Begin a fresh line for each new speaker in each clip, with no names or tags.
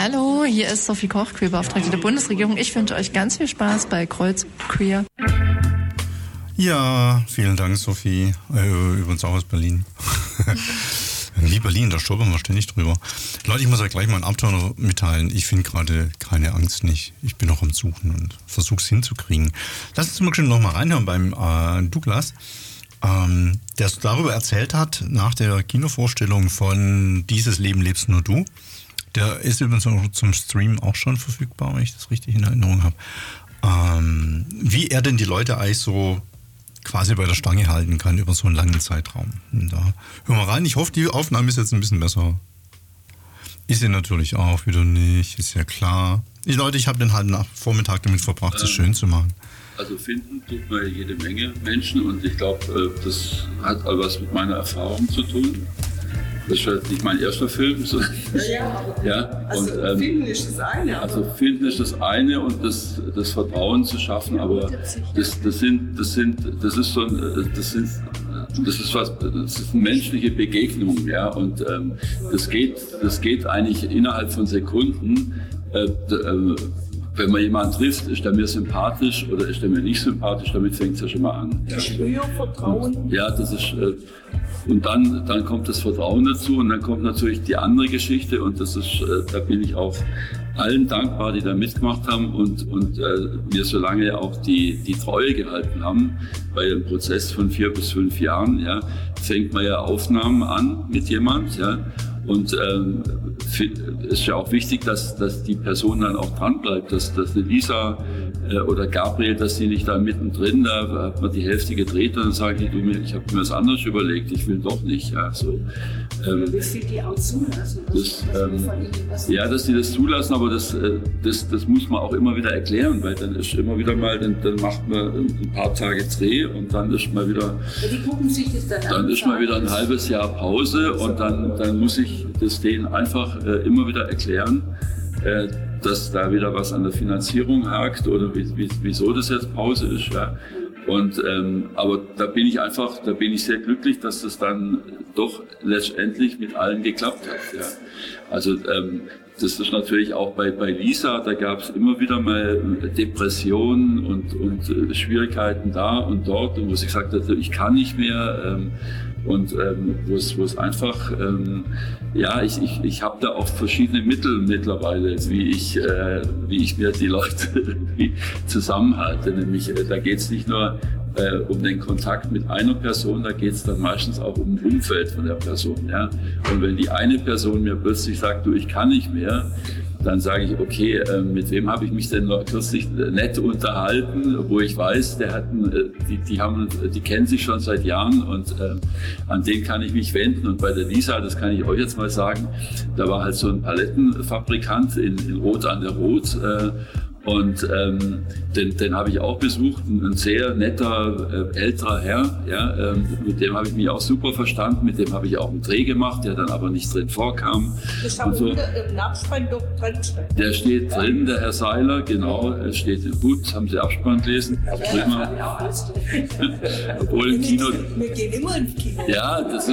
Hallo, hier ist Sophie Koch, Queerbeauftragte der Bundesregierung. Ich wünsche euch ganz viel Spaß bei Kreuz Queer.
Ja, vielen Dank, Sophie. Übrigens auch aus Berlin. Wie Berlin, da stolpern wir ständig drüber. Leute, ich muss euch gleich mal einen Abturner mitteilen. Ich finde gerade keine Angst nicht. Ich bin noch am Suchen und versuche es hinzukriegen. Lass uns mal schon noch mal reinhören beim Douglas, der darüber erzählt hat, nach der Kinovorstellung von Dieses Leben lebst nur du. Der ist übrigens zum Stream auch schon verfügbar, wenn ich das richtig in Erinnerung habe. Wie er denn die Leute eigentlich so quasi bei der Stange halten kann über so einen langen Zeitraum. Und da hören wir rein. Ich hoffe, die Aufnahme ist jetzt ein bisschen besser. Ist sie natürlich auch wieder nicht, ist ja klar. Leute, ich habe den halben Vormittag damit verbracht, es schön zu machen.
Also finden tut man jede Menge Menschen und ich glaube, das hat all was mit meiner Erfahrung zu tun. Das ist halt nicht mein erster Film. So. Ja,
also
und,
finden ist das eine.
Also finden ist das eine und das Vertrauen zu schaffen, aber das ist eine menschliche Begegnung, ja, und das geht eigentlich innerhalb von Sekunden. Wenn man jemanden trifft, ist der mir sympathisch oder ist der mir nicht sympathisch, damit fängt es ja schon mal an. Ja.
Vertrauen.
Ja, das ist, und dann kommt das Vertrauen dazu und dann kommt natürlich die andere Geschichte und das ist, da bin ich auch allen dankbar, die da mitgemacht haben und mir so lange auch die Treue gehalten haben. Bei einem Prozess von 4 bis 5 Jahren, ja, fängt man ja Aufnahmen an mit jemand, ja. Und es ist ja auch wichtig, dass die Person dann auch dran bleibt, dass eine Lisa oder Gabriel, dass die nicht da mittendrin, da hat man die Hälfte gedreht und dann sage ich habe mir das anders überlegt, ich will doch nicht. Ja, so.
Dass die auch zulassen.
Ja, dass die das zulassen, aber das muss man auch immer wieder erklären, weil dann ist immer wieder mal, dann macht man ein paar Tage Dreh und dann ist mal wieder,
die gucken sich das
dann ist mal wieder ein halbes Jahr Pause und dann muss ich das denen einfach immer wieder erklären, dass da wieder was an der Finanzierung hakt oder wieso das jetzt Pause ist. Ja. Und aber da bin ich sehr glücklich, dass das dann doch letztendlich mit allen geklappt hat. Ja. Also das ist natürlich auch bei Lisa, da gab es immer wieder mal Depressionen und Schwierigkeiten da und dort, wo sie gesagt hat, ich kann nicht mehr. Und wo es einfach, ich habe da auch verschiedene Mittel mittlerweile, wie ich mir die Leute zusammenhalte. Nämlich, da geht es nicht nur um den Kontakt mit einer Person, da geht es dann meistens auch um das Umfeld von der Person. Ja? Und wenn die eine Person mir plötzlich sagt, du, ich kann nicht mehr, dann sage ich, okay, mit wem habe ich mich denn noch kürzlich nett unterhalten, wo ich weiß, die kennen sich schon seit Jahren und an den kann ich mich wenden. Und bei der Lisa, das kann ich euch jetzt mal sagen, da war halt so ein Palettenfabrikant in Rot an der Rot. Und den habe ich auch besucht, ein sehr netter, älterer Herr, ja, mit dem habe ich mich auch super verstanden, mit dem habe ich auch einen Dreh gemacht, der dann aber nicht drin vorkam.
Das haben so. Im Abspann doch drin.
Der steht drin, der Herr Seiler, genau, steht gut, haben Sie Abspann gelesen? Prima. Obwohl im Kino...
Wir gehen immer ins Kino.
Ja, das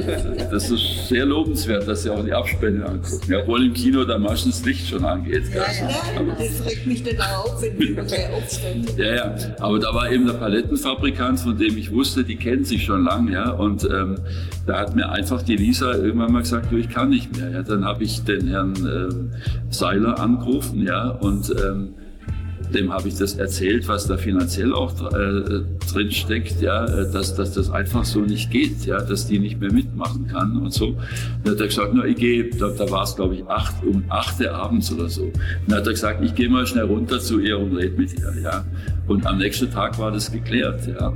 ist sehr lobenswert, dass Sie auch die Abspänne angucken. Ja, obwohl im Kino da meistens Licht schon angeht.
Ja, das regt mich dann auch auf, wenn jemand aufsteht.
Ja, aber da war eben der Palettenfabrikant, von dem ich wusste, die kennen sich schon lang, ja, und da hat mir einfach die Lisa irgendwann mal gesagt, du, ich kann nicht mehr. Ja, dann habe ich den Herrn Seiler angerufen, ja, und dem habe ich das erzählt, was da finanziell auch drin steckt, ja, dass das einfach so nicht geht, ja, dass die nicht mehr mitmachen kann und so. Dann hat er gesagt, na, ich gehe, da war es glaube ich um 8 Uhr abends oder so. Dann hat er gesagt, ich gehe mal schnell runter zu ihr und rede mit ihr, ja. Und am nächsten Tag war das geklärt, ja.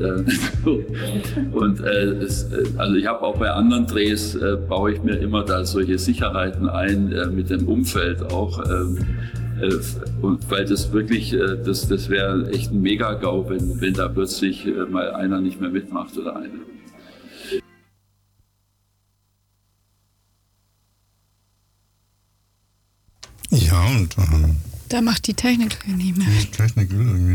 Also ich habe auch bei anderen Drehs baue ich mir immer da solche Sicherheiten ein mit dem Umfeld auch. Und weil das wirklich, das wäre echt ein Mega-GAU, wenn da plötzlich mal einer nicht mehr mitmacht oder eine.
Ja, und
da macht die Technik nicht mehr.
Die Technik will irgendwie